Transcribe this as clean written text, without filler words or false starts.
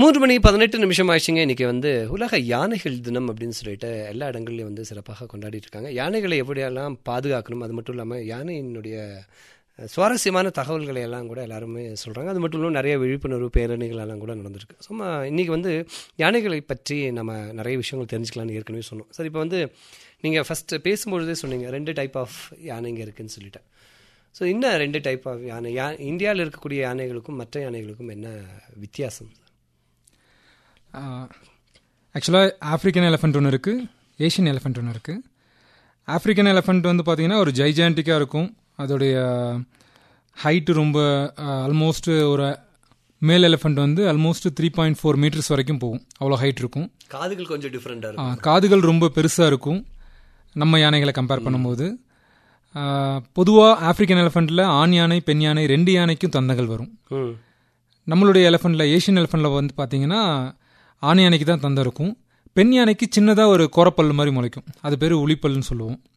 3:18 ஆயிடுச்சுங்க. இன்றைக்கி வந்து உலக யானைகள் தினம் அப்படின்னு சொல்லிட்டு எல்லா இடங்கள்லையும் வந்து சிறப்பாக கொண்டாடிட்டு இருக்காங்க. யானைகளை எப்படியெல்லாம் பாதுகாக்கணும், அது மட்டும் இல்லாமல் யானையினுடைய சுவாரஸ்யமான தகவல்களை எல்லாம் கூட எல்லாருமே சொல்கிறாங்க. அது மட்டும் இல்லாமல் நிறைய விழிப்புணர்வு பேரணிகள் எல்லாம் கூட நடந்திருக்கு. சும்மா இன்றைக்கி வந்து யானைகளை பற்றி நம்ம நிறைய விஷயங்கள் தெரிஞ்சுக்கலான்னு ஏற்கனவே சொன்னோம். சரி, இப்போ வந்து நீங்கள் ஃபஸ்ட்டு பேசும்பொழுதே சொன்னீங்க 2 டைப் ஆஃப் யானைங்க இருக்குதுன்னு சொல்லிட்டேன். ஸோ இன்னும் 2 டைப் ஆஃப் யானை இந்தியாவில் இருக்கக்கூடிய யானைகளுக்கும் மற்ற யானைகளுக்கும் என்ன வித்தியாசம்? ஆக்சுவலாக ஆஃப்ரிக்கன் எலஃபண்ட் ஒன்று இருக்குது, ஏஷியன் எலஃபண்ட் ஒன்று இருக்குது. ஆஃப்ரிக்கன் எலஃபண்ட் வந்து பார்த்திங்கன்னா ஒரு ஜைஜான்டிக்காக இருக்கும். அதோடைய ஹைட்டு ரொம்ப ஆல்மோஸ்ட் ஒரு மேல் எலஃபண்ட் வந்து ஆல்மோஸ்ட் 3.4 மீட்டர்ஸ் வரைக்கும் போகும். அவ்வளோ ஹைட் இருக்கும். காதுகள் கொஞ்சம் டிஃப்ரெண்ட்டாக இருக்கும். காதுகள் ரொம்ப பெருசாக இருக்கும் நம்ம யானைகளை கம்பேர் பண்ணும்போது. பொதுவாக ஆஃப்ரிக்கன் எலஃபண்ட்டில் ஆண் யானை பெண் யானை 2 யானைக்கும் தந்தங்கள் வரும். நம்மளுடைய எலஃபண்ட்டில் ஏஷியன் எலஃபண்ட்டில் வந்து பார்த்திங்கன்னா ஆண் யானைக்கு தான் தந்தம் இருக்கும். பெண் யானைக்கு சின்னதாக ஒரு கோரப்பல் மாதிரி முளைக்கும். அது பேர் உளிப்பல்னு சொல்லுவோம்.